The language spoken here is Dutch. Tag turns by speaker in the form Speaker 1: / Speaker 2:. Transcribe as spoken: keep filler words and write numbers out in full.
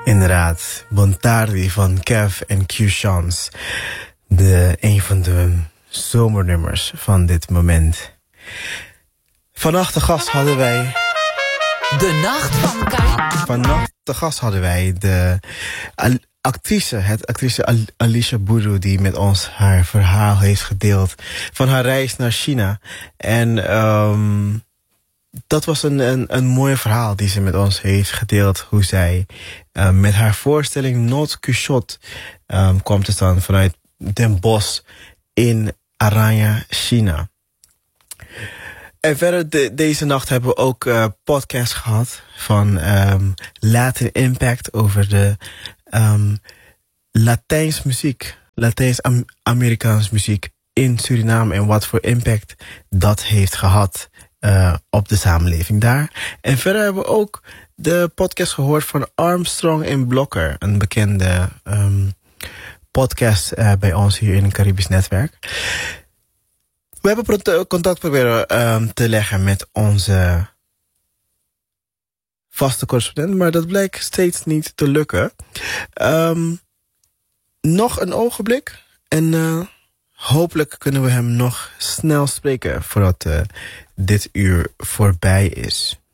Speaker 1: Inderdaad, Bontardi van Kev en Q-Chance. De, een van de zomernummers van dit moment. Vannacht de gast hadden wij...
Speaker 2: De Nacht van Karin.
Speaker 1: Vannacht de gast hadden wij de actrice, het actrice Al- Alicia Boudou, die met ons haar verhaal heeft gedeeld van haar reis naar China. En um, dat was een, een, een mooi verhaal die ze met ons heeft gedeeld. Hoe zij uh, met haar voorstelling Not Quixote um, kwam te staan vanuit Den Bosch in Aranya, China. En verder de, deze nacht hebben we ook uh, podcast gehad van um, Latin Impact over de um, Latijns muziek, Latijns-Amerikaans muziek in Suriname en wat voor impact dat heeft gehad uh, op de samenleving daar. En verder hebben we ook de podcast gehoord van Armstrong en Blokker, een bekende um, podcast uh, bij ons hier in het Caribisch Netwerk. We hebben contact proberen um, te leggen met onze vaste correspondent, maar dat bleek steeds niet te lukken. Um, nog een ogenblik en uh, hopelijk kunnen we hem nog snel spreken voordat uh, dit uur voorbij is.